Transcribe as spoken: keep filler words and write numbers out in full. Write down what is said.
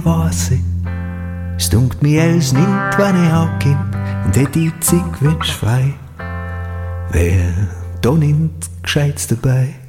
manchmal weiss ich, es dunkt mir als nimmt, wenn ich ankomm und hätte die Zeit gewünscht frei. Wer da nimmt, gescheit's dabei.